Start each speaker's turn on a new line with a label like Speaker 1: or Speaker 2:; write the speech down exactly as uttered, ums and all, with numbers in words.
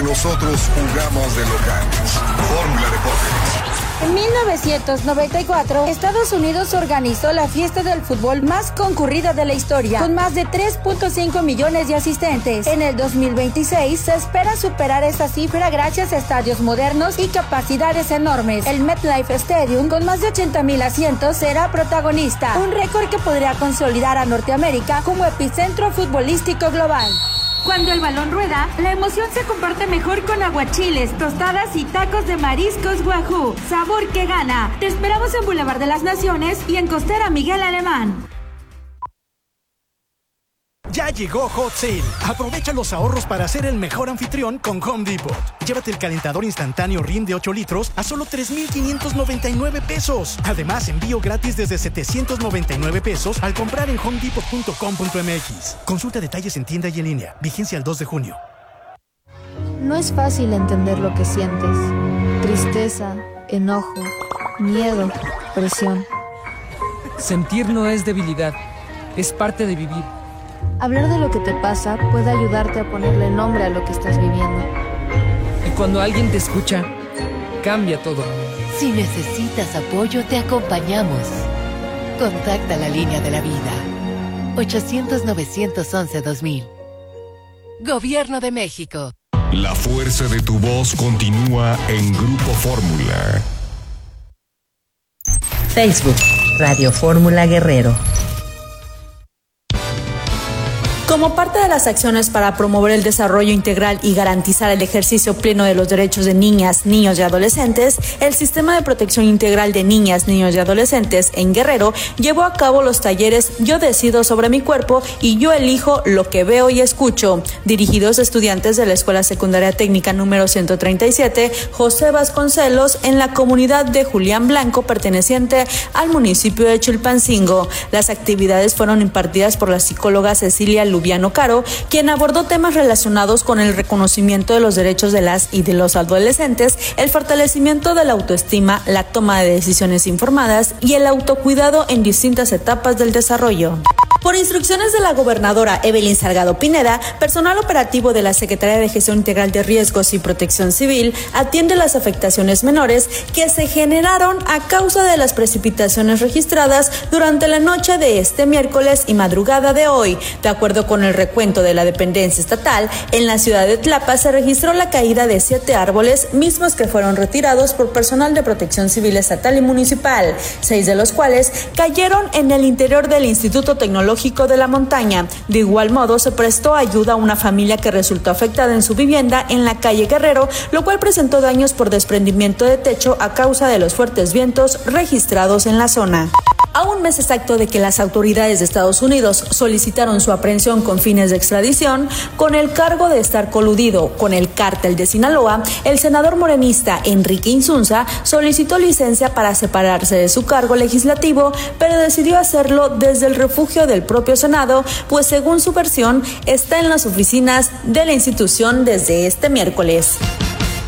Speaker 1: nosotros jugamos de locales. Fórmula Deportes.
Speaker 2: En mil novecientos noventa y cuatro, Estados Unidos organizó la fiesta del fútbol más concurrida de la historia, con más de tres punto cinco millones de asistentes. En el dos mil veintiséis se espera superar esta cifra gracias a estadios modernos y capacidades enormes. El MetLife Stadium, con más de ochenta mil asientos, será protagonista, un récord que podría consolidar a Norteamérica como epicentro futbolístico global. Cuando el balón rueda, la emoción se comparte mejor con aguachiles, tostadas y tacos de mariscos Wahoo. Sabor que gana. Te esperamos en Boulevard de las Naciones y en Costera Miguel Alemán.
Speaker 3: Ya llegó Hot Sale. Aprovecha los ahorros para ser el mejor anfitrión con Home Depot. Llévate el calentador instantáneo Rin de ocho litros a solo tres mil quinientos noventa y nueve pesos. Además, envío gratis desde setecientos noventa y nueve pesos al comprar en home depot punto com punto m x. Consulta detalles en tienda y en línea. Vigencia el dos de junio.
Speaker 4: No es fácil entender lo que sientes. Tristeza, enojo, miedo, presión.
Speaker 5: Sentir no es debilidad, es parte de vivir.
Speaker 4: Hablar de lo que te pasa puede ayudarte a ponerle nombre a lo que estás viviendo.
Speaker 5: Y cuando alguien te escucha, cambia todo.
Speaker 6: Si necesitas apoyo, te acompañamos. Contacta la línea de la vida. ochocientos, novecientos once, dos mil. Gobierno de México.
Speaker 1: La fuerza de tu voz continúa en Grupo Fórmula.
Speaker 7: Facebook, Radio Fórmula Guerrero.
Speaker 8: Como parte de las acciones para promover el desarrollo integral y garantizar el ejercicio pleno de los derechos de niñas, niños y adolescentes, el Sistema de Protección Integral de Niñas, Niños y Adolescentes en Guerrero llevó a cabo los talleres Yo decido sobre mi cuerpo y Yo elijo lo que veo y escucho, dirigidos a estudiantes de la Escuela Secundaria Técnica número ciento treinta y siete, José Vasconcelos, en la comunidad de Julián Blanco, perteneciente al municipio de Chilpancingo. Las actividades fueron impartidas por la psicóloga Cecilia Lubiano Caro, quien abordó temas relacionados con el reconocimiento de los derechos de las y de los adolescentes, el fortalecimiento de la autoestima, la toma de decisiones informadas y el autocuidado en distintas etapas del desarrollo. Por instrucciones de la gobernadora Evelyn Salgado Pineda, personal operativo de la Secretaría de Gestión Integral de Riesgos y Protección Civil atiende las afectaciones menores que se generaron a causa de las precipitaciones registradas durante la noche de este miércoles y madrugada de hoy. De acuerdo con el recuento de la dependencia estatal, en la ciudad de Tlapa se registró la caída de siete árboles, mismos que fueron retirados por personal de Protección Civil estatal y municipal, seis de los cuales cayeron en el interior del Instituto Tecnológico de la Montaña. De igual modo, se prestó ayuda a una familia que resultó afectada en su vivienda en la calle Guerrero, lo cual presentó daños por desprendimiento de techo a causa de los fuertes vientos registrados en la zona. A un mes exacto de que las autoridades de Estados Unidos solicitaron su aprehensión con fines de extradición, con el cargo de estar coludido con el cártel de Sinaloa, el senador morenista Enrique Insunza solicitó licencia para separarse de su cargo legislativo, pero decidió hacerlo desde el refugio del propio Senado, pues según su versión, está en las oficinas de la institución desde este miércoles.